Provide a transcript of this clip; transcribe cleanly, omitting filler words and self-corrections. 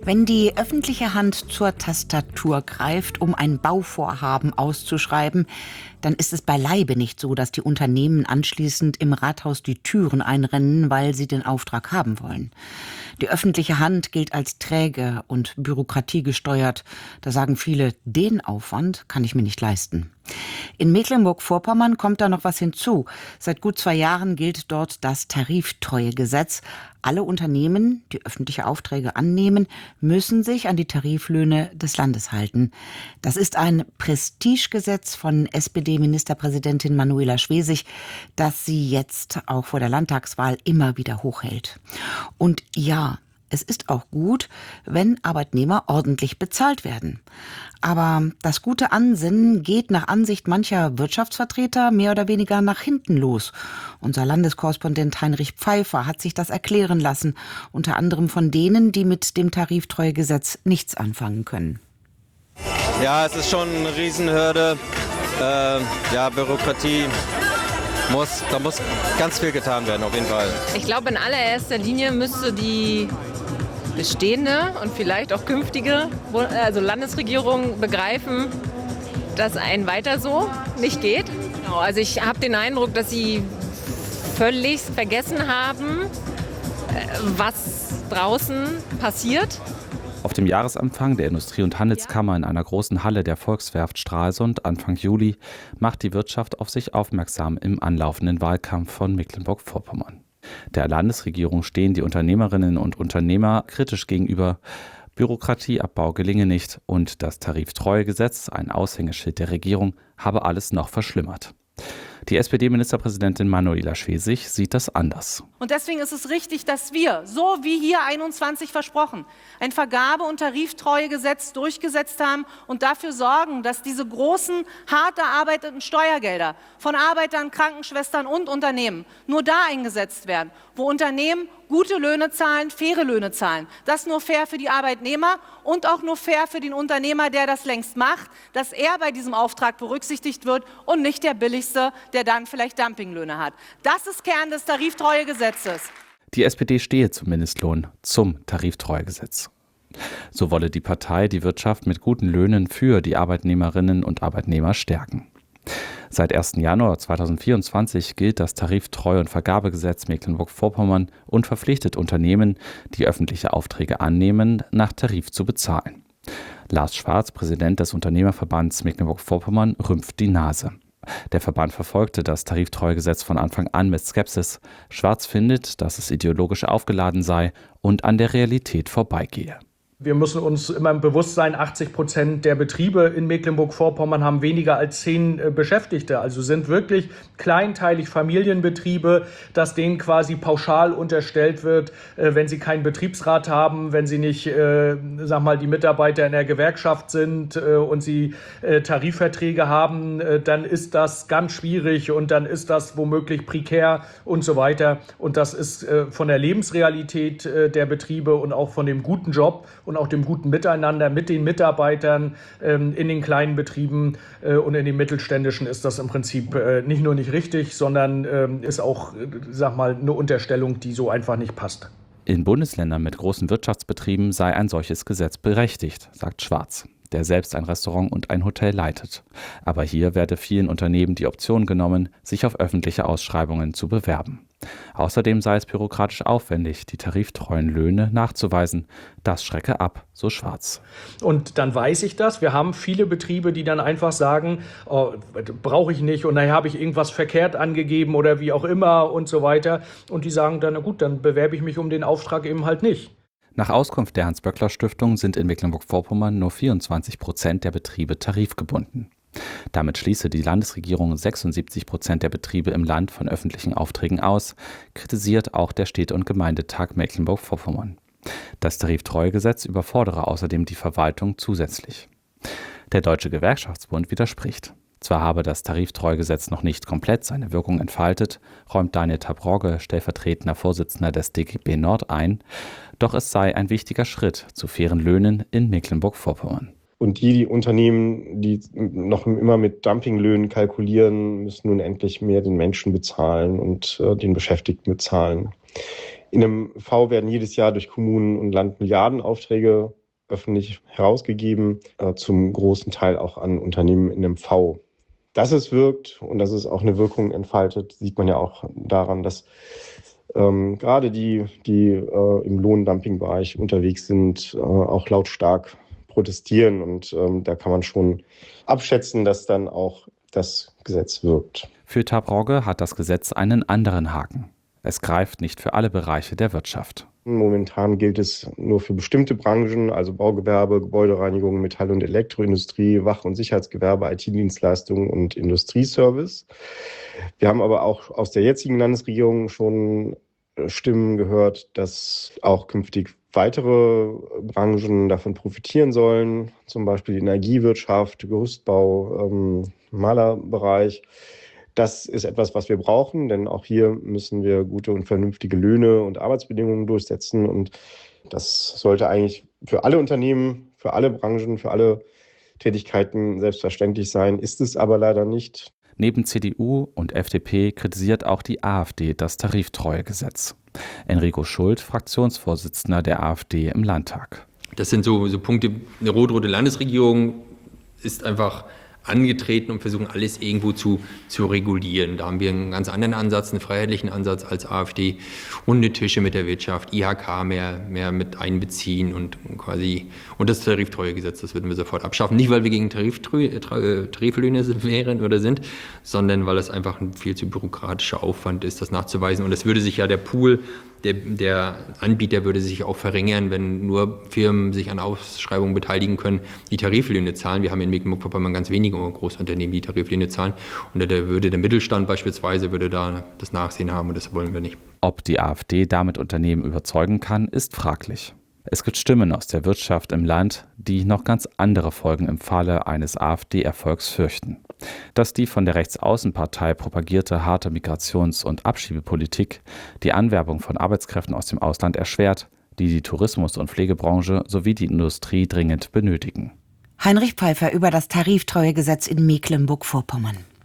Wenn die öffentliche Hand zur Tastatur greift, um ein Bauvorhaben auszuschreiben, dann ist es beileibe nicht so, dass die Unternehmen anschließend im Rathaus die Türen einrennen, weil sie den Auftrag haben wollen. Die öffentliche Hand gilt als träge und bürokratiegesteuert. Da sagen viele, den Aufwand kann ich mir nicht leisten. In Mecklenburg-Vorpommern kommt da noch was hinzu. Seit gut 2 Jahren gilt dort das Tariftreuegesetz. Alle Unternehmen, die öffentliche Aufträge annehmen, müssen sich an die Tariflöhne des Landes halten. Das ist ein Prestigegesetz von SPD-Ministerpräsidentin Manuela Schwesig, das sie jetzt auch vor der Landtagswahl immer wieder hochhält. Und ja, es ist auch gut, wenn Arbeitnehmer ordentlich bezahlt werden. Aber das gute Ansinnen geht nach Ansicht mancher Wirtschaftsvertreter mehr oder weniger nach hinten los. Unser Landeskorrespondent Heinrich Pfeiffer hat sich das erklären lassen, unter anderem von denen, die mit dem Tariftreuegesetz nichts anfangen können. Ja, es ist schon eine Riesenhürde. Bürokratie. Da muss ganz viel getan werden, auf jeden Fall. Ich glaube, in allererster Linie müsste die bestehende und vielleicht auch künftige Landesregierung begreifen, dass ein Weiter so nicht geht. Also ich habe den Eindruck, dass sie völlig vergessen haben, was draußen passiert. Auf dem Jahresempfang der Industrie- und Handelskammer in einer großen Halle der Volkswerft Stralsund Anfang Juli macht die Wirtschaft auf sich aufmerksam im anlaufenden Wahlkampf von Mecklenburg-Vorpommern. Der Landesregierung stehen die Unternehmerinnen und Unternehmer kritisch gegenüber. Bürokratieabbau gelinge nicht und das Tariftreuegesetz, ein Aushängeschild der Regierung, habe alles noch verschlimmert. Die SPD-Ministerpräsidentin Manuela Schwesig sieht das anders. Und deswegen ist es richtig, dass wir, so wie hier 21 versprochen, ein Vergabe- und Tariftreuegesetz durchgesetzt haben und dafür sorgen, dass diese großen, hart erarbeiteten Steuergelder von Arbeitern, Krankenschwestern und Unternehmen nur da eingesetzt werden, wo Unternehmen gute Löhne zahlen, faire Löhne zahlen. Das nur fair für die Arbeitnehmer und auch nur fair für den Unternehmer, der das längst macht, dass er bei diesem Auftrag berücksichtigt wird und nicht der Billigste, der dann vielleicht Dumpinglöhne hat. Das ist Kern des Tariftreuegesetzes. Die SPD stehe zum Mindestlohn, zum Tariftreuegesetz. So wolle die Partei die Wirtschaft mit guten Löhnen für die Arbeitnehmerinnen und Arbeitnehmer stärken. Seit 1. Januar 2024 gilt das Tariftreu- und Vergabegesetz Mecklenburg-Vorpommern und verpflichtet Unternehmen, die öffentliche Aufträge annehmen, nach Tarif zu bezahlen. Lars Schwarz, Präsident des Unternehmerverbands Mecklenburg-Vorpommern, rümpft die Nase. Der Verband verfolgte das Tariftreuegesetz von Anfang an mit Skepsis. Schwarz findet, dass es ideologisch aufgeladen sei und an der Realität vorbeigehe. Wir müssen uns immer bewusst sein, 80% der Betriebe in Mecklenburg-Vorpommern haben weniger als 10 Beschäftigte. Also sind wirklich kleinteilig Familienbetriebe, dass denen quasi pauschal unterstellt wird, wenn sie keinen Betriebsrat haben, wenn sie nicht, die Mitarbeiter in der Gewerkschaft sind und sie Tarifverträge haben, dann ist das ganz schwierig und dann ist das womöglich prekär und so weiter. Und das ist von der Lebensrealität der Betriebe und auch von dem guten Job und auch dem guten Miteinander mit den Mitarbeitern in den kleinen Betrieben und in den mittelständischen ist das im Prinzip nicht nur nicht richtig, sondern ist auch, eine Unterstellung, die so einfach nicht passt. In Bundesländern mit großen Wirtschaftsbetrieben sei ein solches Gesetz berechtigt, sagt Schwarz, der selbst ein Restaurant und ein Hotel leitet. Aber hier werde vielen Unternehmen die Option genommen, sich auf öffentliche Ausschreibungen zu bewerben. Außerdem sei es bürokratisch aufwendig, die tariftreuen Löhne nachzuweisen. Das schrecke ab, so Schwarz. Und dann weiß ich das. Wir haben viele Betriebe, die dann einfach sagen, oh, brauche ich nicht und nachher habe ich irgendwas verkehrt angegeben oder wie auch immer und so weiter. Und die sagen dann, na gut, dann bewerbe ich mich um den Auftrag eben halt nicht. Nach Auskunft der Hans-Böckler-Stiftung sind in Mecklenburg-Vorpommern nur 24% der Betriebe tarifgebunden. Damit schließe die Landesregierung 76% der Betriebe im Land von öffentlichen Aufträgen aus, kritisiert auch der Städte- und Gemeindetag Mecklenburg-Vorpommern. Das Tariftreuegesetz überfordere außerdem die Verwaltung zusätzlich. Der Deutsche Gewerkschaftsbund widerspricht. Zwar habe das Tariftreuegesetz noch nicht komplett seine Wirkung entfaltet, räumt Daniel Tabrogge, stellvertretender Vorsitzender des DGB Nord ein, doch es sei ein wichtiger Schritt zu fairen Löhnen in Mecklenburg-Vorpommern. Und die Unternehmen, die noch immer mit Dumpinglöhnen kalkulieren, müssen nun endlich mehr den Menschen bezahlen und den Beschäftigten bezahlen. In einem V werden jedes Jahr durch Kommunen und Land Milliardenaufträge öffentlich herausgegeben, zum großen Teil auch an Unternehmen in einem V. Dass es wirkt und dass es auch eine Wirkung entfaltet, sieht man ja auch daran, dass gerade die im Lohndumpingbereich unterwegs sind, auch lautstark protestieren. Und da kann man schon abschätzen, dass dann auch das Gesetz wirkt. Für Tabrogge hat das Gesetz einen anderen Haken. Es greift nicht für alle Bereiche der Wirtschaft. Momentan gilt es nur für bestimmte Branchen, also Baugewerbe, Gebäudereinigung, Metall- und Elektroindustrie, Wach- und Sicherheitsgewerbe, IT-Dienstleistungen und Industrieservice. Wir haben aber auch aus der jetzigen Landesregierung schon Stimmen gehört, dass auch künftig weitere Branchen davon profitieren sollen, zum Beispiel die Energiewirtschaft, Gerüstbau, Malerbereich. Das ist etwas, was wir brauchen, denn auch hier müssen wir gute und vernünftige Löhne und Arbeitsbedingungen durchsetzen. Und das sollte eigentlich für alle Unternehmen, für alle Branchen, für alle Tätigkeiten selbstverständlich sein, ist es aber leider nicht. Neben CDU und FDP kritisiert auch die AfD das Tariftreuegesetz. Enrico Schult, Fraktionsvorsitzender der AfD im Landtag. Das sind so Punkte, eine rot-rote Landesregierung ist einfach angetreten und versuchen, alles irgendwo zu regulieren. Da haben wir einen ganz anderen Ansatz, einen freiheitlichen Ansatz als AfD. Runde Tische mit der Wirtschaft, IHK mehr mit einbeziehen und das Tariftreuegesetz, das würden wir sofort abschaffen. Nicht, weil wir gegen Tariflöhne wären oder sind, sondern weil es einfach ein viel zu bürokratischer Aufwand ist, das nachzuweisen. Und es würde sich ja der Pool der Anbieter würde sich auch verringern, wenn nur Firmen sich an Ausschreibungen beteiligen können, die Tariflöhne zahlen. Wir haben in Mecklenburg-Vorpommern ganz wenige Großunternehmen, die Tariflöhne zahlen. Und da würde der Mittelstand beispielsweise da das Nachsehen haben und das wollen wir nicht. Ob die AfD damit Unternehmen überzeugen kann, ist fraglich. Es gibt Stimmen aus der Wirtschaft im Land, die noch ganz andere Folgen im Falle eines AfD-Erfolgs fürchten. Dass die von der Rechtsaußenpartei propagierte harte Migrations- und Abschiebepolitik die Anwerbung von Arbeitskräften aus dem Ausland erschwert, die Tourismus- und Pflegebranche sowie die Industrie dringend benötigen. Heinrich Pfeiffer über das Tariftreuegesetz in Mecklenburg-Vorpommern.